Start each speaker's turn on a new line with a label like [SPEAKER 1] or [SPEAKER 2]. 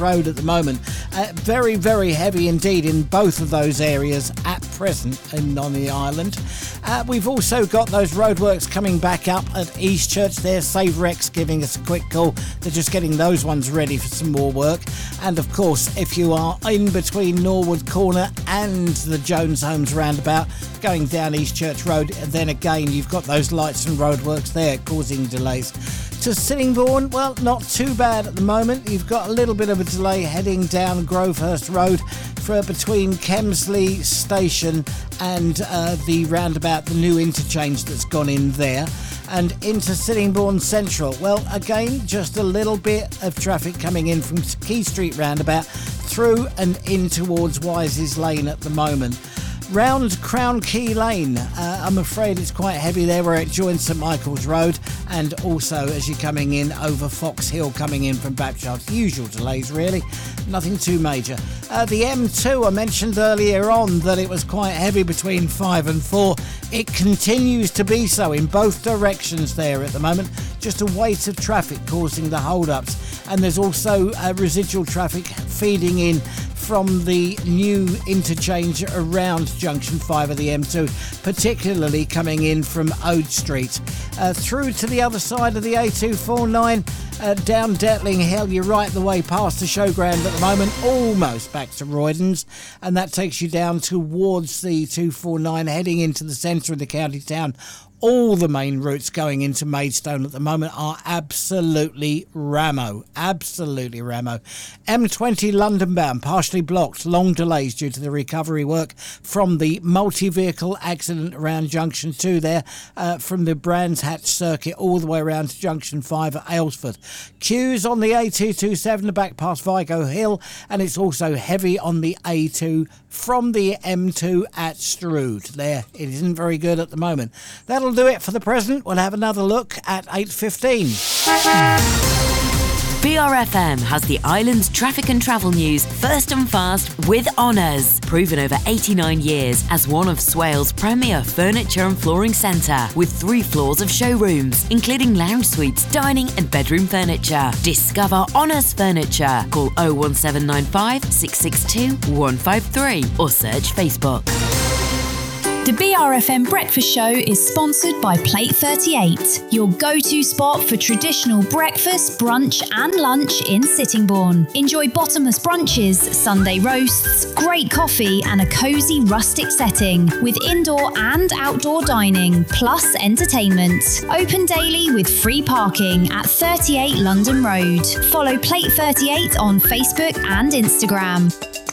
[SPEAKER 1] Road at the moment. Very, very heavy indeed in both of those areas at present on the island. We've also got those roadworks coming back up at Eastchurch there. Saverex giving us a quick call. They're just getting those ones ready for some more work. And of course, if you are in between Norwood Corner and the Jones Homes roundabout, going down Eastchurch Road, then again, you've got those lights and roadworks there causing delays. To Sittingbourne, well, not too bad at the moment. You've got a little bit of a delay heading down Grovehurst Road for between Kemsley Station and the roundabout, the new interchange that's gone in there, and into Sittingbourne Central. Well, again, just a little bit of traffic coming in from Key Street roundabout through and in towards Wise's Lane at the moment. Round Crown Key Lane, I'm afraid it's quite heavy there where it joins St Michael's Road, and also as you're coming in over Fox Hill coming in from Bapchard. Usual delays really, nothing too major. The M2, I mentioned earlier on that it was quite heavy between 5 and 4. It continues to be so in both directions there at the moment. Just a weight of traffic causing the hold-ups, and there's also residual traffic feeding in from the new interchange around Junction 5 of the M2, particularly coming in from Ode Street. Through to the other side of the A249, down Detling Hill, you're right the way past the showground at the moment, almost back to Roydens, and that takes you down towards the 249, heading into the centre of the county town. All the main routes going into Maidstone at the moment are absolutely rammo. Absolutely rammo. M20 London bound, partially blocked. Long delays due to the recovery work from the multi-vehicle accident around Junction 2 there, from the Brands Hatch circuit all the way around to Junction 5 at Aylesford. Queues on the A227 back past Vigo Hill, and it's also heavy on the A2 from the M2 at Strood. There, it isn't very good at the moment. That'll do it for the present. We'll have another look at 8:15.
[SPEAKER 2] BRFM has the island's traffic and travel news first and fast with honours. Proven over 89 years as one of Swales' premier furniture and flooring centre, with 3 floors of showrooms, including lounge suites, dining and bedroom furniture. Discover Honours Furniture. Call 01795 662 153 or search Facebook.
[SPEAKER 3] The BRFM Breakfast Show is sponsored by Plate 38, your go-to spot for traditional breakfast, brunch and lunch in Sittingbourne. Enjoy bottomless brunches, Sunday roasts, great coffee and a cosy rustic setting with indoor and outdoor dining, plus entertainment. Open daily with free parking at 38 London Road. Follow Plate 38 on Facebook and Instagram.